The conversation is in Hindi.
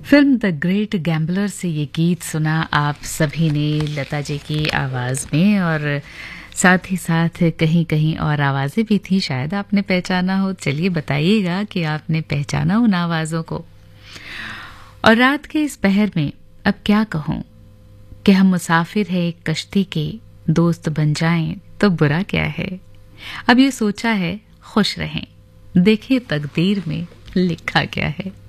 फिल्म द ग्रेट गैम्बलर से ये गीत सुना आप सभी ने लता जी की आवाज़ में, और साथ ही साथ कहीं कहीं और आवाज़ें भी थी, शायद आपने पहचाना हो। चलिए बताइएगा कि आपने पहचाना उन आवाज़ों को। और रात के इस पहर में अब क्या कहूँ कि हम मुसाफिर हैं एक कश्ती के, दोस्त बन जाएं तो बुरा क्या है। अब ये सोचा है खुश रहें, देखें तकदीर में लिखा क्या है।